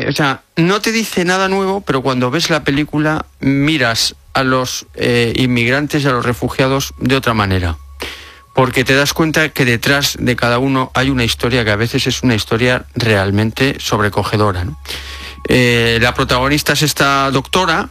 o sea, no te dice nada nuevo, pero cuando ves la película miras a los inmigrantes y a los refugiados de otra manera. Porque te das cuenta que detrás de cada uno hay una historia que a veces es una historia realmente sobrecogedora, ¿no? La protagonista es esta doctora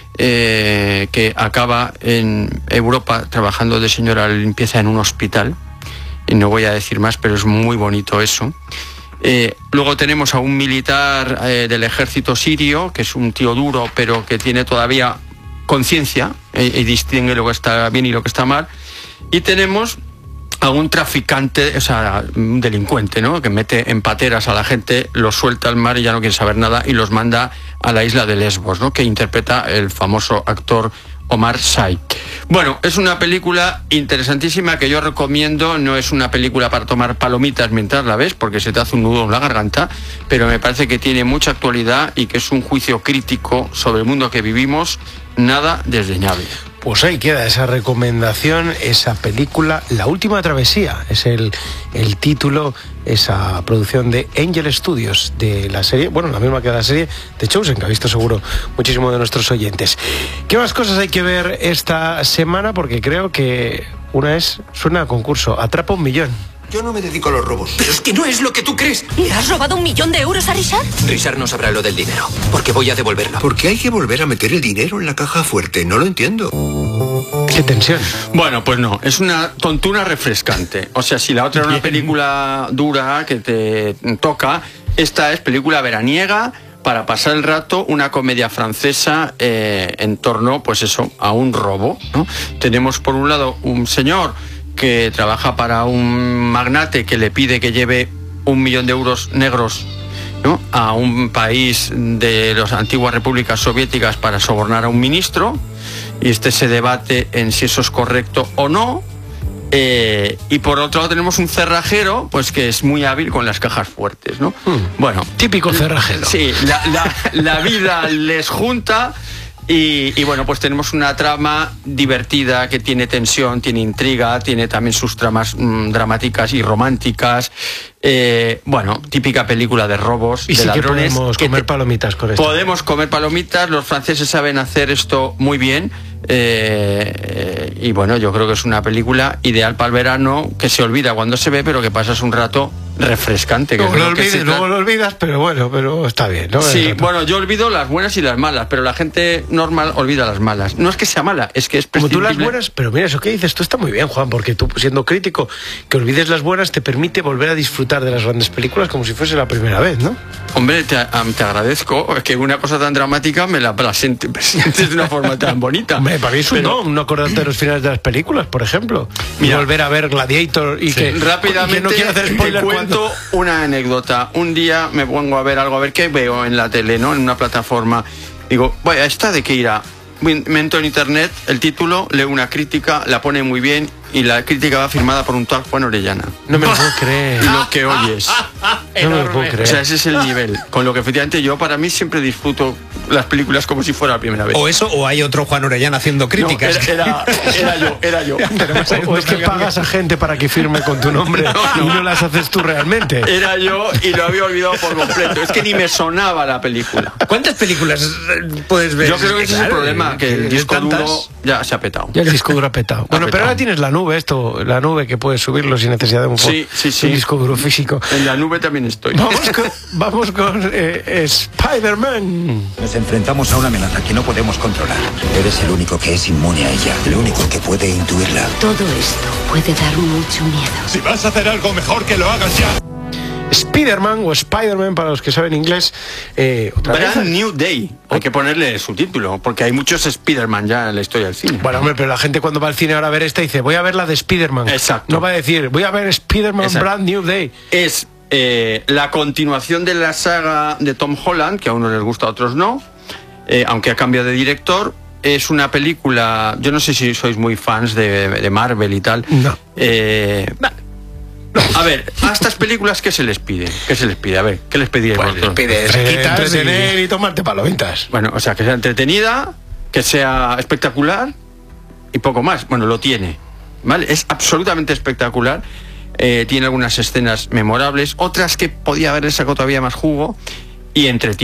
que acaba en Europa trabajando de señora de limpieza en un hospital. Y no voy a decir más, pero es muy bonito eso. Luego tenemos a un militar del ejército sirio, que es un tío duro, pero que tiene todavía conciencia y distingue lo que está bien y lo que está mal. Y tenemos a un traficante, o sea, un delincuente, ¿no? Que mete en pateras a la gente, los suelta al mar y ya no quiere saber nada y los manda a la isla de Lesbos, ¿no? Que interpreta el famoso actor Omar Sy. Bueno, es una película interesantísima que yo recomiendo. No es una película para tomar palomitas mientras la ves, porque se te hace un nudo en la garganta, pero me parece que tiene mucha actualidad y que es un juicio crítico sobre el mundo que vivimos, nada desdeñable. Pues ahí queda esa recomendación, esa película, La Última Travesía, es el título, esa producción de Angel Studios, de la serie, bueno, la misma que la serie de Chosen, que ha visto seguro muchísimo de nuestros oyentes. ¿Qué más cosas hay que ver esta semana? Porque creo que una suena a concurso, Atrapa un Millón. Yo no me dedico a los robos. Pero es que no es lo que tú crees. ¿Le has robado 1 millón de euros a Richard? Richard no sabrá lo del dinero, porque voy a devolverlo. ¿Por qué hay que volver a meter el dinero en la caja fuerte? No lo entiendo. ¡Qué tensión! Bueno, pues no, es una tontuna refrescante. O sea, si la otra era una película dura que te toca, esta es película veraniega para pasar el rato, una comedia francesa en torno, pues eso, a un robo, ¿no? Tenemos por un lado un señor que trabaja para un magnate que le pide que lleve 1 millón de euros negros, ¿no?, a un país de las antiguas repúblicas soviéticas para sobornar a un ministro, y se debate en si eso es correcto o no. Y por otro lado tenemos un cerrajero, pues que es muy hábil con las cajas fuertes, ¿no? Bueno, típico cerrajero. Sí, la vida les junta. Y bueno, pues tenemos una trama divertida que tiene tensión, tiene intriga, tiene también sus tramas dramáticas y románticas. Bueno, típica película de robos, y de sí, ladrones. Que podemos comer palomitas con esto. Podemos comer palomitas, los franceses saben hacer esto muy bien. Y bueno, yo creo que es una película ideal para el verano, que se olvida cuando se ve, pero que pasas un rato refrescante. Luego lo olvidas, pero bueno, pero está bien, ¿no? Sí, bueno, yo olvido las buenas y las malas, pero la gente normal olvida las malas. No es que sea mala, es que es prescindible. Como tú las buenas, pero mira, eso que dices tú está muy bien, Juan, porque tú, siendo crítico, que olvides las buenas te permite volver a disfrutar de las grandes películas como si fuese la primera vez, ¿no? Hombre, te agradezco que una cosa tan dramática me la presentes de una forma tan bonita. Para mí es no acordarte de los finales de las películas, por ejemplo. Mira, y volver a ver Gladiator y que rápidamente y que no quiero hacer spoiler. Te cuento una anécdota. Un día me pongo a ver algo, a ver qué veo en la tele, ¿no? En una plataforma. Digo, bueno, ¿esta de qué irá? Me entro en internet, el título, leo una crítica, la pone muy bien y la crítica va firmada por un tal Juan Orellana. No me lo puedo creer. Lo que oyes. No me lo puedo creer. O sea, ese es el nivel. Con lo que efectivamente yo, para mí, siempre disfruto las películas como si fuera la primera vez. O eso, o hay otro Juan Orellana haciendo críticas. No, era yo. O es que pagas a gente para que firme con tu nombre y no las haces tú realmente. Era yo y lo había olvidado por completo. Es que ni me sonaba la película. ¿Cuántas películas puedes ver? Yo creo que ese es el problema, que el disco duro ya se ha petado. Ya el disco duro ha petado. Bueno, pero ahora tienes la nube, la nube que puedes subirlo sin necesidad de un disco duro físico. En la nube también estoy. Vamos con Spider-Man. Nos enfrentamos a una amenaza que no podemos controlar. Eres el único que es inmune a ella, el único que puede intuirla. Todo esto puede dar mucho miedo. Si vas a hacer algo, mejor que lo hagas ya. Spider-Man o Spider-Man, para los que saben inglés. Brand New Day. Hay que ponerle su título, porque hay muchos Spider-Man ya en la historia del cine. Bueno, hombre, pero la gente cuando va al cine ahora a ver esta dice, voy a ver la de Spider-Man. Exacto. No va a decir, voy a ver Spider-Man Brand New Day. Es la continuación de la saga de Tom Holland, que a unos les gusta, a otros no, aunque ha cambiado de director. Es una película, yo no sé si sois muy fans de Marvel y tal. No. A ver, a estas películas, ¿qué se les pide? A ver, ¿qué les pediréis vosotros? Les pides entretener y tomarte palomitas. Bueno, o sea, que sea entretenida, que sea espectacular y poco más. Bueno, lo tiene, ¿vale? Es absolutamente espectacular. Tiene algunas escenas memorables, otras que podía haberle sacado todavía más jugo y entretiene.